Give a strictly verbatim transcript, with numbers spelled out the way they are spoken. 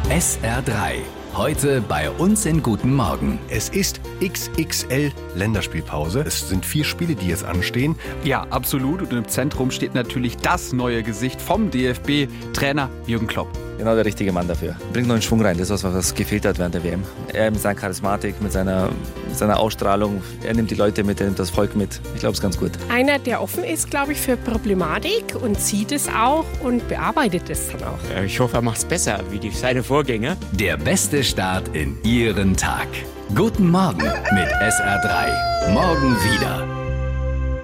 S R drei. Heute bei uns in Guten Morgen. Es ist X X L Länderspielpause. Es sind vier Spiele, die jetzt anstehen. Ja, absolut. Und im Zentrum steht natürlich das neue Gesicht vom D F B, Trainer Jürgen Klopp. Genau der richtige Mann dafür. Bringt neuen Schwung rein, das ist was, was gefehlt hat während der W M. Er mit seiner Charismatik, mit seiner, mit seiner Ausstrahlung, er nimmt die Leute mit, er nimmt das Volk mit. Ich glaube, es ist ganz gut. Einer, der offen ist, glaube ich, für Problematik und sieht es auch und bearbeitet es dann auch. Ich hoffe, er macht es besser wie die, seine Vorgänger. Der beste Start in Ihren Tag. Guten Morgen mit S R drei. Morgen wieder.